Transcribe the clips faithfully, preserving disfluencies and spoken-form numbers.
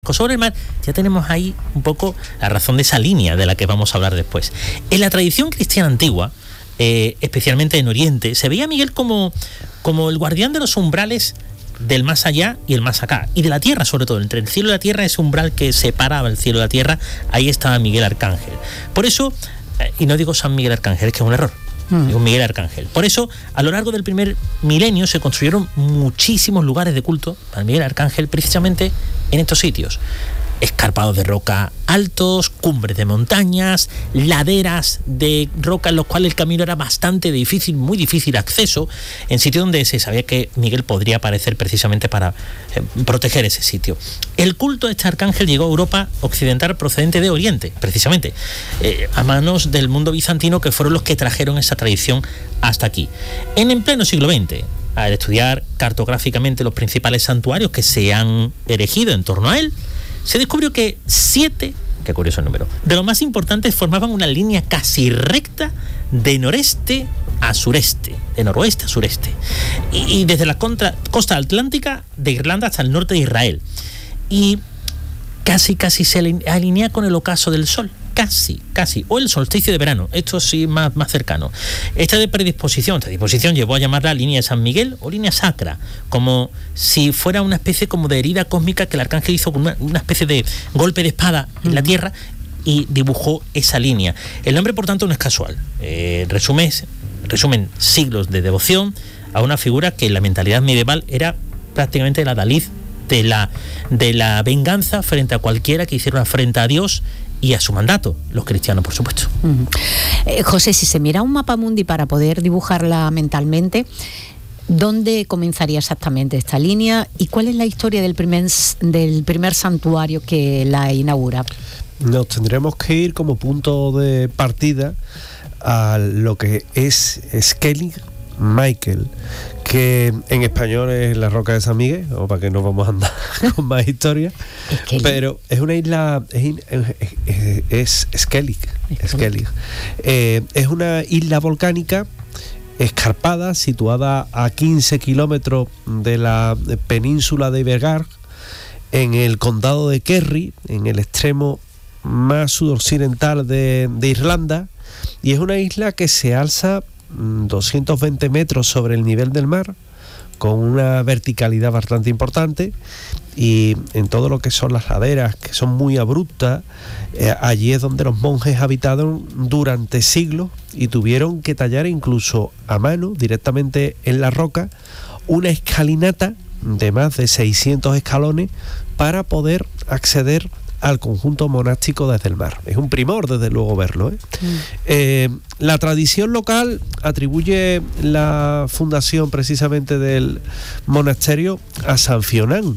Sobre el mar, ya tenemos ahí un poco la razón de esa línea de la que vamos a hablar después. En la tradición cristiana antigua, eh, especialmente en Oriente, se veía a Miguel como, como el guardián de los umbrales del más allá y el más acá, y de la tierra sobre todo. Entre el cielo y la tierra, ese umbral que separaba el cielo y la tierra, ahí estaba Miguel Arcángel. Por eso, eh, y no digo San Miguel Arcángel, es que es un error, es un Miguel Arcángel. Por eso, a lo largo del primer milenio se construyeron muchísimos lugares de culto para Miguel Arcángel, precisamente en estos sitios: escarpados de roca altos, cumbres de montañas, laderas de roca en los cuales el camino era bastante difícil, muy difícil acceso, en sitios donde se sabía que Miguel podría aparecer precisamente para eh, proteger ese sitio. El culto a este arcángel llegó a Europa occidental procedente de Oriente, precisamente, eh, a manos del mundo bizantino, que fueron los que trajeron esa tradición hasta aquí. En el pleno siglo veinte, al estudiar cartográficamente los principales santuarios que se han erigido en torno a él, se descubrió que siete, qué curioso el número, de los más importantes formaban una línea casi recta de noreste a sureste, de noroeste a sureste, y, y desde la contra, costa atlántica de Irlanda hasta el norte de Israel, y casi casi se alinea con el ocaso del sol. Casi, casi, o el solsticio de verano, esto sí más, más cercano. Esta de predisposición, esta disposición llevó a llamarla línea de San Miguel o línea sacra, como si fuera una especie como de herida cósmica que el arcángel hizo con una, una especie de golpe de espada en la tierra y dibujó esa línea. El nombre, por tanto, no es casual. Eh, resume, resumen siglos de devoción a una figura que en la mentalidad medieval era prácticamente la adalid de la, de la venganza frente a cualquiera que hiciera una afrenta a Dios y a su mandato, los cristianos, por supuesto. Uh-huh. eh, José, si se mira un mapa mundi para poder dibujarla mentalmente, ¿dónde comenzaría exactamente esta línea y cuál es la historia del primer, del primer santuario que la inaugura? Nos tendremos que ir como punto de partida a lo que es Skellig Michael, que en español es la Roca de San Miguel, o para que no vamos a andar con más historia, pero es una isla, es, es, es Skellig, Skellig. Eh, es una isla volcánica escarpada, situada a quince kilómetros de la península de Ibergar, en el condado de Kerry, en el extremo más sudoccidental de, de Irlanda, y es una isla que se alza doscientos veinte metros sobre el nivel del mar, con una verticalidad bastante importante, y en todo lo que son las laderas, que son muy abruptas, eh, allí es donde los monjes habitaron durante siglos y tuvieron que tallar incluso a mano, directamente en la roca, una escalinata de más de seiscientos escalones para poder acceder al conjunto monástico desde el mar. Es un primor, desde luego, verlo, ¿eh? Mm. Eh, la tradición local atribuye la fundación precisamente del monasterio a San Fionán,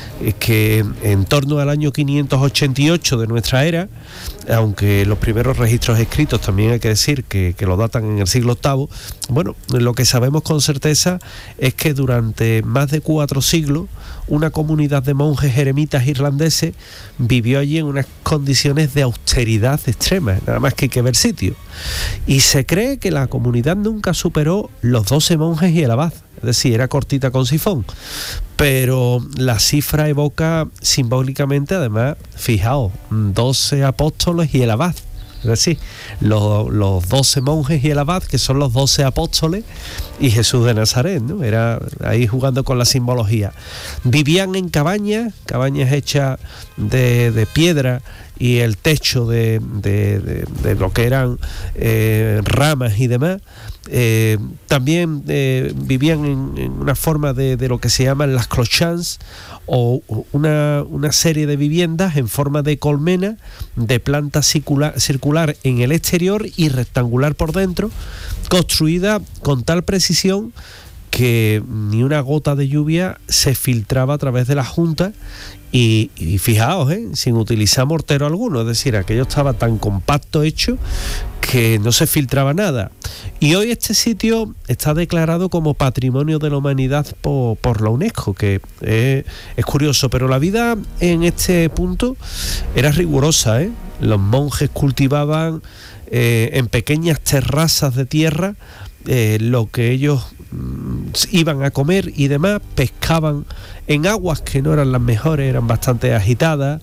que en torno al año quinientos ochenta y ocho de nuestra era, aunque los primeros registros escritos también hay que decir que, que lo datan en el siglo octavo, bueno, lo que sabemos con certeza es que durante más de cuatro siglos una comunidad de monjes eremitas irlandeses vivió allí en unas condiciones de austeridad extrema, nada más que hay que ver sitio. Y se cree que la comunidad nunca superó los doce monjes y el abad, es decir, era cortita con sifón. Pero la cifra evoca simbólicamente, además, fijaos, doce apóstoles y el abad. Es decir, los, los doce monjes y el abad, que son los doce apóstoles, y Jesús de Nazaret, ¿no? Era ahí jugando con la simbología. Vivían en cabañas, cabañas hechas de, de piedra, y el techo de, de, de, de lo que eran eh, ramas y demás. Eh, también eh, vivían en, en una forma de, de lo que se llaman las clochans, o una, una serie de viviendas en forma de colmena, de planta circular, circular en el exterior y rectangular por dentro, construida con tal precisión que ni una gota de lluvia se filtraba a través de la junta. Y, y fijaos, ¿eh? sin utilizar mortero alguno, es decir, aquello estaba tan compacto hecho que no se filtraba nada. Y hoy este sitio está declarado como Patrimonio de la Humanidad por, por la UNESCO, que es, es curioso, pero la vida en este punto era rigurosa, ¿eh? Los monjes cultivaban eh, en pequeñas terrazas de tierra eh, lo que ellos iban a comer y demás, pescaban en aguas que no eran las mejores, eran bastante agitadas,